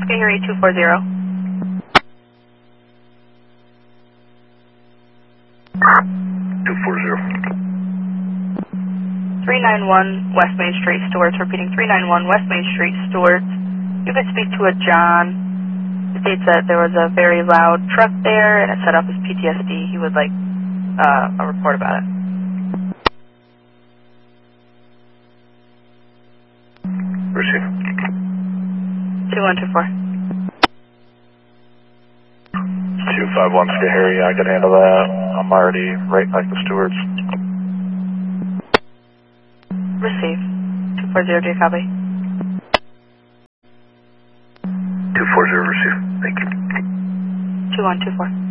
Okay, Harry 240. 391 West Main Street, Stewart's. Repeating, 391 West Main Street, Stewart's. You could speak to a John. It states that there was a very loud truck there and it set off his PTSD. He would like a report about it. Receive. 2124. 251 for Harry, I can handle that. I'm already right like the Stewards. Receive. 240, do you copy? 240, receive. Thank you. 2124.